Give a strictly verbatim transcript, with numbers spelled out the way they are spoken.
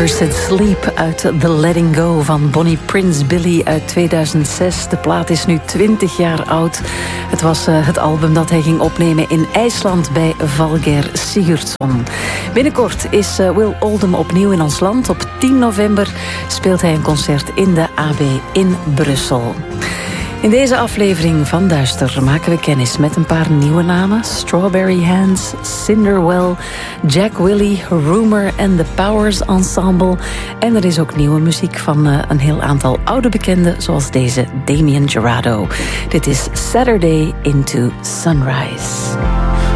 Cursed Sleep uit The Letting Go van Bonnie Prince Billy uit tweeduizend zes. De plaat is nu twintig jaar oud. Het was uh, het album dat hij ging opnemen in IJsland bij Valgeir Sigurdsson. Binnenkort is uh, Will Oldham opnieuw in ons land. Op tien november speelt hij een concert in de A B in Brussel. In deze aflevering van Duister maken we kennis met een paar nieuwe namen. Strawberry Hands, Cinderwell, Jack Willy, Rumour en The Powers Ensemble. En er is ook nieuwe muziek van uh, een heel aantal oude bekenden, zoals deze Damien Jurado. Dit is Saturday into Sunrise.